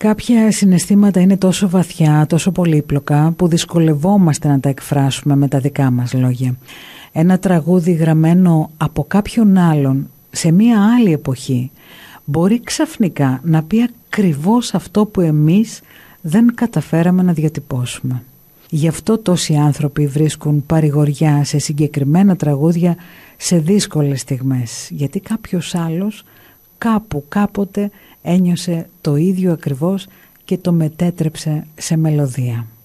Κάποια συναισθήματα είναι τόσο βαθιά, τόσο πολύπλοκα που δυσκολευόμαστε να τα εκφράσουμε με τα δικά μας λόγια. Ένα τραγούδι γραμμένο από κάποιον άλλον σε μία άλλη εποχή μπορεί ξαφνικά να πει ακριβώς αυτό που εμείς δεν καταφέραμε να διατυπώσουμε. Γι' αυτό τόσοι άνθρωποι βρίσκουν παρηγοριά σε συγκεκριμένα τραγούδια σε δύσκολες στιγμές, γιατί κάποιος άλλος κάπου κάποτε ένιωσε το ίδιο ακριβώς και το μετέτρεψε σε μελωδία.